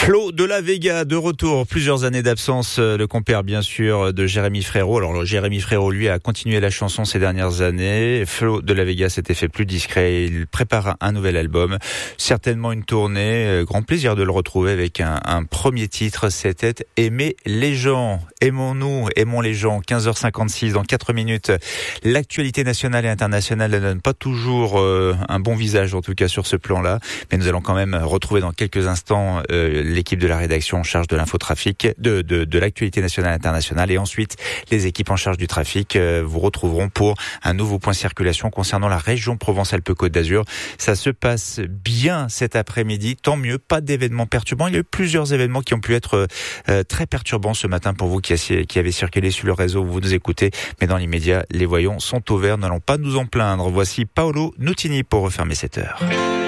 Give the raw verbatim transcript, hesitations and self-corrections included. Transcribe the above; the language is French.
Flo de la Vega de retour, plusieurs années d'absence, le compère bien sûr de Jérémy Frérot. Alors Jérémy Frérot lui a continué la chanson ces dernières années. Flo de la Vega s'était fait plus discret, il prépare un nouvel album, certainement une tournée. Grand plaisir de le retrouver avec un, un premier titre, c'était Aimer les gens. Aimons-nous, aimons les gens. quinze heures cinquante-six, dans quatre minutes. L'actualité nationale et internationale ne donne pas toujours euh, un bon visage, en tout cas sur ce plan-là, mais nous allons quand même retrouver dans quelques instants euh, l'équipe de la rédaction en charge de l'infotrafic, de, de, de l'actualité nationale et internationale, et ensuite les équipes en charge du trafic euh, vous retrouveront pour un nouveau point circulation concernant la région Provence-Alpes-Côte d'Azur. Ça se passe bien cet après-midi, tant mieux, pas d'événements perturbants. Il y a eu plusieurs événements qui ont pu être euh, très perturbants ce matin pour vous qui, assiez, qui avez circulé sur le réseau où vous nous écoutez, mais dans l'immédiat, les voyants sont au vert, n'allons pas nous en plaindre. Voici Paolo Nutini pour refermer cette heure.